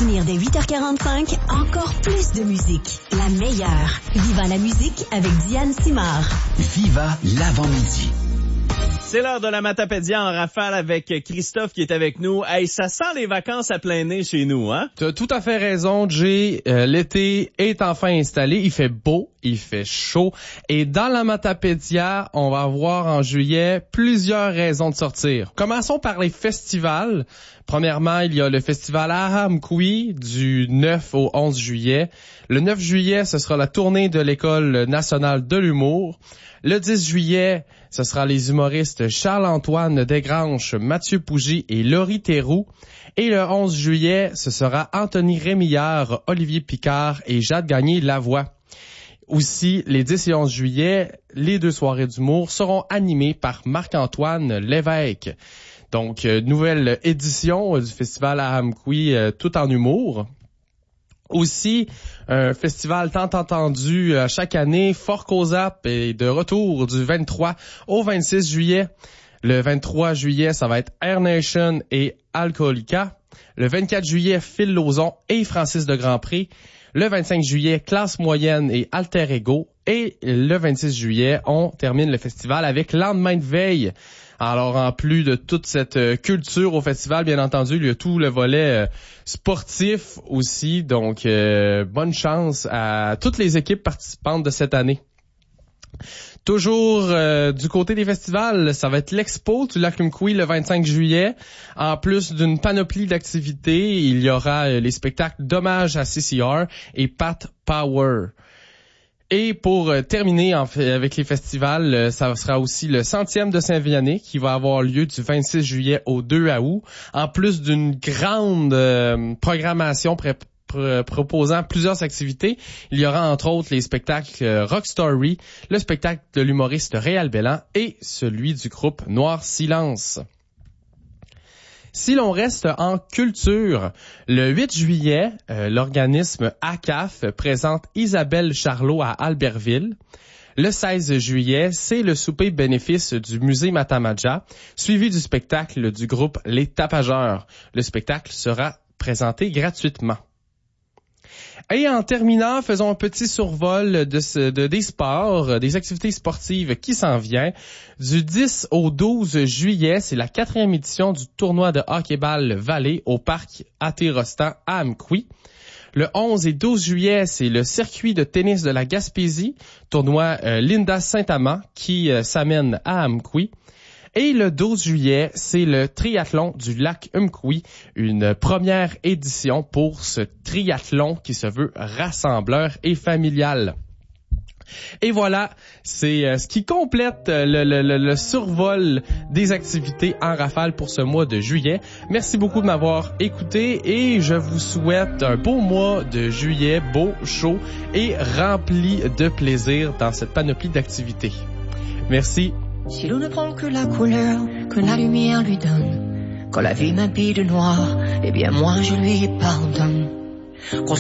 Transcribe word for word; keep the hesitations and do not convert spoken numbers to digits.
venir dès huit heures quarante-cinq, encore plus de musique. La meilleure. Viva la musique avec Diane Simard. Viva l'avant-midi. C'est l'heure de la Matapédia en rafale avec Christophe qui est avec nous. Hey, ça sent les vacances à plein nez chez nous, hein? T'as tout à fait raison, Jay. Euh, l'été est enfin installé. Il fait beau, il fait chaud. Et dans la Matapédia, on va avoir en juillet plusieurs raisons de sortir. Commençons par les festivals. Premièrement, il y a le festival Ahamkoui du neuf au onze juillet. Le neuf juillet, ce sera la tournée de l'École nationale de l'humour. Le dix juillet, ce sera les humoristes Charles-Antoine Desgranges, Mathieu Pougy et Laurie Théroux. Et le onze juillet, ce sera Anthony Rémillard, Olivier Picard et Jade Gagné-Lavoie. Aussi, les dix et onze juillet, les deux soirées d'humour seront animées par Marc-Antoine Lévesque. Donc, euh, nouvelle édition euh, du festival Ahamkoui, euh, tout en humour. Aussi, un festival tant entendu euh, chaque année, Fort Cozap, est de retour du vingt-trois au vingt-six juillet. Le vingt-trois juillet, ça va être Air Nation et Alcoolica. Le vingt-quatre juillet, Phil Lauzon et Francis de Grandpré. Le vingt-cinq juillet, Classe Moyenne et Alter Ego. Et le vingt-six juillet, on termine le festival avec Lendemain de veille. Alors, en plus de toute cette euh, culture au festival, bien entendu, il y a tout le volet euh, sportif aussi. Donc, euh, bonne chance à toutes les équipes participantes de cette année. Toujours euh, du côté des festivals, ça va être l'Expo du Lac Umkoui le vingt-cinq juillet. En plus d'une panoplie d'activités, il y aura euh, les spectacles d'hommage à C C R et Pat Power. Et pour euh, terminer en fait, avec les festivals, euh, ça sera aussi le centième de Saint-Vianney qui va avoir lieu du vingt-six juillet au deux août, en plus d'une grande euh, programmation pré- pr- proposant plusieurs activités. Il y aura entre autres les spectacles euh, Rock Story, le spectacle de l'humoriste Réal Bellan et celui du groupe Noir Silence. Si l'on reste en culture, le huit juillet, euh, l'organisme A C A F présente Isabelle Charlot à Albertville. Le seize juillet, c'est le souper bénéfice du musée Matamaja, suivi du spectacle du groupe Les Tapageurs. Le spectacle sera présenté gratuitement. Et en terminant, faisons un petit survol de, ce, de des sports, des activités sportives qui s'en vient. Du dix au douze juillet, c'est la quatrième édition du tournoi de hockey-ball Vallée au parc A T Rostand à Amqui. Le onze et douze juillet, c'est le circuit de tennis de la Gaspésie, tournoi euh, Linda Saint-Amand qui euh, s'amène à Amqui. Et le douze juillet, c'est le triathlon du lac Umkoui, une première édition pour ce triathlon qui se veut rassembleur et familial. Et voilà, c'est euh, ce qui complète le, le, le, le survol des activités en rafale pour ce mois de juillet. Merci beaucoup de m'avoir écouté et je vous souhaite un beau mois de juillet, beau, chaud et rempli de plaisir dans cette panoplie d'activités. Merci. Si l'on ne prend que la couleur que la lumière lui donne, quand la vie m'habille de noir, eh bien moi je lui pardonne. Qu'on